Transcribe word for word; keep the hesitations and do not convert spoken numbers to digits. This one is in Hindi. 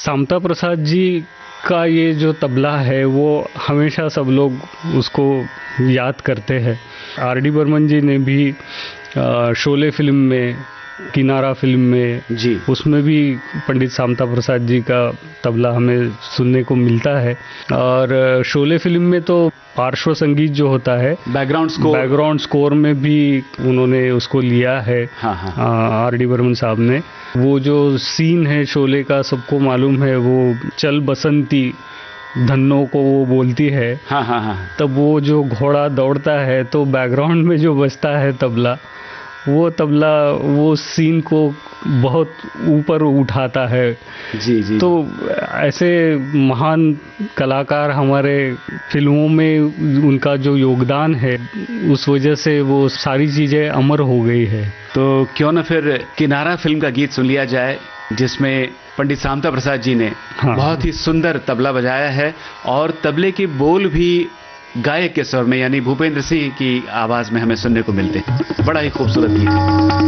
शामता प्रसाद जी का ये जो तबला है वो हमेशा सब लोग उसको याद करते हैं। आर डी बर्मन जी ने भी आ, शोले फिल्म में, किनारा फिल्म में जी, उसमें भी पंडित शामता प्रसाद जी का तबला हमें सुनने को मिलता है। और शोले फिल्म में तो पार्श्व संगीत जो होता है, बैकग्राउंड स्कोर बैकग्राउंड स्कोर में भी उन्होंने उसको लिया है। हाँ हाँ आर डी बर्मन साहब ने वो जो सीन है शोले का, सबको मालूम है, वो चल बसंती धन्नो को वो बोलती है। हाँ हाँ हाँ तब वो जो घोड़ा दौड़ता है तो बैकग्राउंड में जो बजता है तबला, वो तबला वो सीन को बहुत ऊपर उठाता है। जी जी। तो ऐसे महान कलाकार हमारे फिल्मों में उनका जो योगदान है, उस वजह से वो सारी चीज़ें अमर हो गई है। तो क्यों ना फिर किनारा फिल्म का गीत सुन लिया जाए, जिसमें पंडित शामता प्रसाद जी ने हाँ। बहुत ही सुंदर तबला बजाया है और तबले के बोल भी गायक के स्वर में यानी भूपेंद्र सिंह की आवाज में हमें सुनने को मिलते हैं। बड़ा ही खूबसूरत गीत है।